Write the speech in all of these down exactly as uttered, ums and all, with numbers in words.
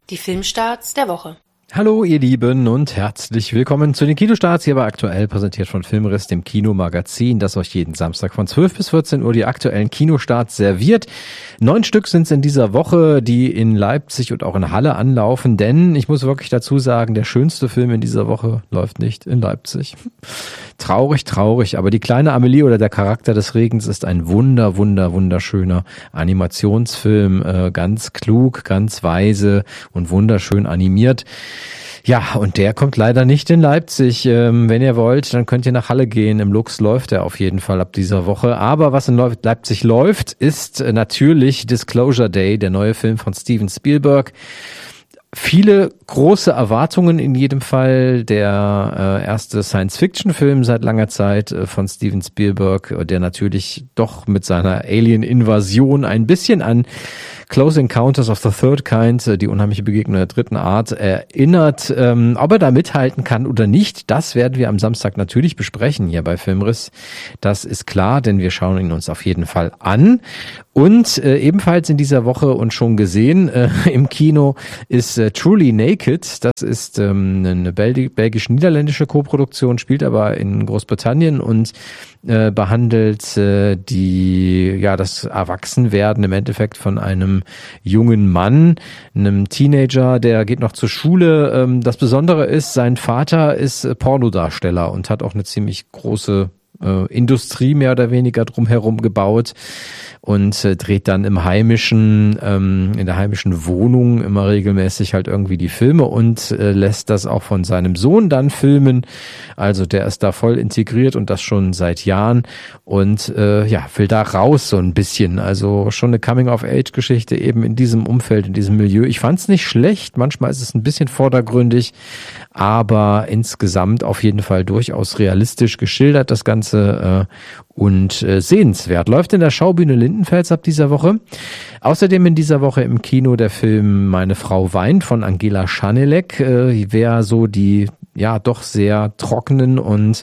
Die Filmstarts der Woche. Hallo ihr Lieben und herzlich willkommen zu den Kinostarts, hier bei Aktuell, präsentiert von Filmriss, dem Kinomagazin, das euch jeden Samstag von zwölf bis vierzehn Uhr die aktuellen Kinostarts serviert. Neun Stück sind es in dieser Woche, die in Leipzig und auch in Halle anlaufen, denn ich muss wirklich dazu sagen, der schönste Film in dieser Woche läuft nicht in Leipzig. Traurig, traurig, aber die kleine Amelie oder der Charakter des Regens ist ein wunder, wunder, wunderschöner Animationsfilm, äh, ganz klug, ganz weise und wunderschön animiert. Ja, und der kommt leider nicht in Leipzig. Ähm, wenn ihr wollt, dann könnt ihr nach Halle gehen. Im Lux läuft er auf jeden Fall ab dieser Woche. Aber was in Leipzig läuft, ist natürlich Disclosure Day, der neue Film von Steven Spielberg. Viele große Erwartungen in jedem Fall. Der äh, erste Science-Fiction-Film seit langer Zeit äh, von Steven Spielberg, der natürlich doch mit seiner Alien-Invasion ein bisschen an Close Encounters of the Third Kind, die unheimliche Begegnung der dritten Art, erinnert. Ähm, ob er da mithalten kann oder nicht, das werden wir am Samstag natürlich besprechen hier bei Filmriss. Das ist klar, denn wir schauen ihn uns auf jeden Fall an. Und äh, ebenfalls in dieser Woche und schon gesehen äh, im Kino ist äh, Truly Naked. Das ist ähm, eine Belgi- belgisch-niederländische Koproduktion, spielt aber in Großbritannien und äh, behandelt äh, die ja das Erwachsenwerden im Endeffekt von einem jungen Mann, einem Teenager, der geht noch zur Schule. Ähm, das Besondere ist, sein Vater ist äh, Pornodarsteller und hat auch eine ziemlich große äh, Industrie mehr oder weniger drumherum gebaut und äh, dreht dann im heimischen, ähm, in der heimischen Wohnung immer regelmäßig halt irgendwie die Filme und äh, lässt das auch von seinem Sohn dann filmen. Also der ist da voll integriert und das schon seit Jahren und äh, ja, will da raus so ein bisschen. Also schon eine Coming-of-Age-Geschichte eben in diesem Umfeld, in diesem Milieu. Ich fand's nicht schlecht, manchmal ist es ein bisschen vordergründig, aber insgesamt auf jeden Fall durchaus realistisch geschildert, das Ganze äh, und äh, sehenswert. Läuft in der Schaubühne Lindenfels ab dieser Woche. Außerdem in dieser Woche im Kino der Film Meine Frau weint von Angela Schanelek. Äh, wer so die ja doch sehr trockenen und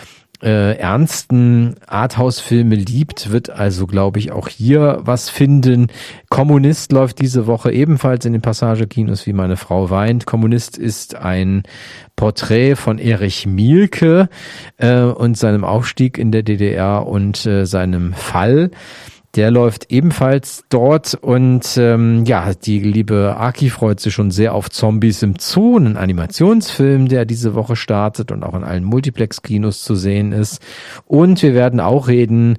äh, ernsten Arthouse-Filme liebt, wird also, glaube ich, auch hier was finden. Kommunist läuft diese Woche ebenfalls in den Passagekinos wie Meine Frau weint. Kommunist ist ein Porträt von Erich Mielke äh, und seinem Aufstieg in der D D R und äh, seinem Fall. Der läuft ebenfalls dort und ähm, ja, die liebe Aki freut sich schon sehr auf Zombies im Zoo, einen Animationsfilm, der diese Woche startet und auch in allen Multiplex-Kinos zu sehen ist. Und wir werden auch reden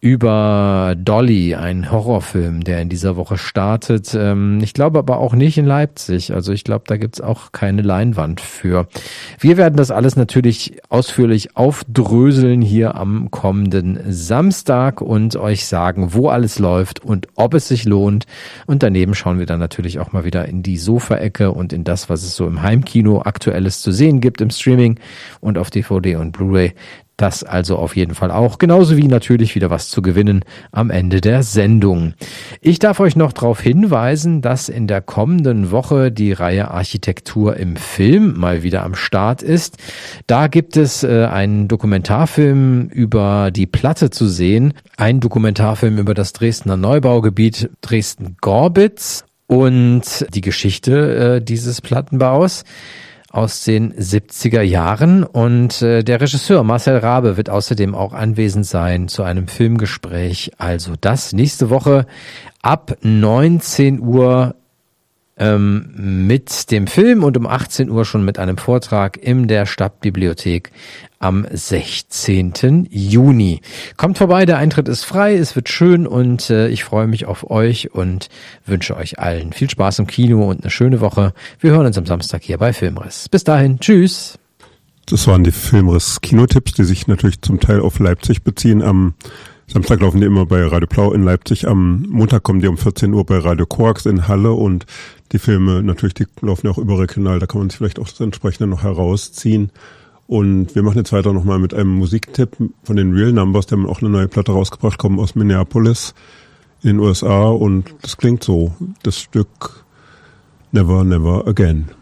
über Dolly, ein Horrorfilm, der in dieser Woche startet. Ähm, ich glaube aber auch nicht in Leipzig. Also ich glaube, da gibt's auch keine Leinwand für. Wir werden das alles natürlich ausführlich aufdröseln hier am kommenden Samstag und euch sagen, wo alles läuft und ob es sich lohnt. Und daneben schauen wir dann natürlich auch mal wieder in die Sofaecke und in das, was es so im Heimkino Aktuelles zu sehen gibt, im Streaming und auf D V D und Blu-ray. Das also auf jeden Fall auch, genauso wie natürlich wieder was zu gewinnen am Ende der Sendung. Ich darf euch noch darauf hinweisen, dass in der kommenden Woche die Reihe Architektur im Film mal wieder am Start ist. Da gibt es äh, einen Dokumentarfilm über die Platte zu sehen, einen Dokumentarfilm über das Dresdner Neubaugebiet Dresden-Gorbitz und die Geschichte äh, dieses Plattenbaus aus den siebziger Jahren und äh, der Regisseur Marcel Rabe wird außerdem auch anwesend sein zu einem Filmgespräch. Also das nächste Woche ab neunzehn Uhr ähm, mit dem Film und um achtzehn Uhr schon mit einem Vortrag in der Stadtbibliothek am sechzehnten Juni. Kommt vorbei, der Eintritt ist frei, es wird schön und äh, ich freue mich auf euch und wünsche euch allen viel Spaß im Kino und eine schöne Woche. Wir hören uns am Samstag hier bei Filmriss. Bis dahin, tschüss. Das waren die Filmriss-Kinotipps, die sich natürlich zum Teil auf Leipzig beziehen. Am Samstag laufen die immer bei Radio Blau in Leipzig, am Montag kommen die um vierzehn Uhr bei Radio Koax in Halle und die Filme natürlich, die laufen ja auch überregional, da kann man sich vielleicht auch das entsprechende noch herausziehen. Und wir machen jetzt weiter nochmal mit einem Musiktipp von den Real Numbers, die haben auch eine neue Platte rausgebracht, kommen aus Minneapolis in den U S A und das klingt so, das Stück Never, Never Again.